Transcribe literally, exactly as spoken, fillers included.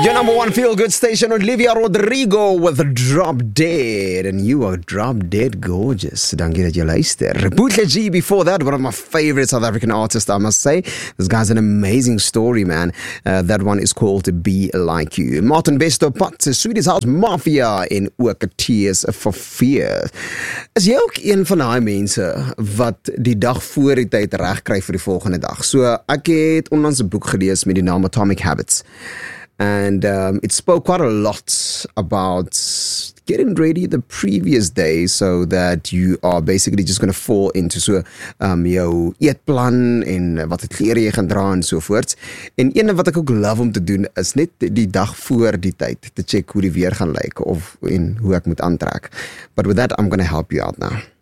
Your number one feel-good station, Olivia Rodrigo with Drop Dead. And you are drop dead gorgeous. Dankie dat jy luister. Bootleg G before that, one of my favorite South African artists, I must say. This guy's an amazing story, man. Uh, that one is called Be Like You. Martin Besto Pat, Swedish House Mafia en ook Tears for Fear. Is jy ook een van die mense wat die dag voor die tyd reg kry vir die volgende dag? So, ek het onlangs 'n boek gelees met die naam Atomic Habits. And um, it spoke quite a lot about getting ready the previous day so that you are basically just going to fall into so um, jou eetplan en wat het klere jy gaan dra en sovoorts. En ene wat ek ook love om te doen is net die dag voor die tyd te check hoe die weer gaan lyk of en hoe ek moet aantrek. But with that, I'm going to help you out now.